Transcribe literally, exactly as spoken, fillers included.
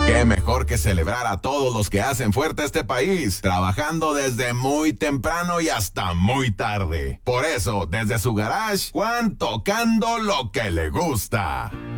Qué mejor que celebrar a todos los que hacen fuerte este país, trabajando desde muy temprano y hasta muy tarde. Por eso, desde su garage, Juan tocando lo que le gusta.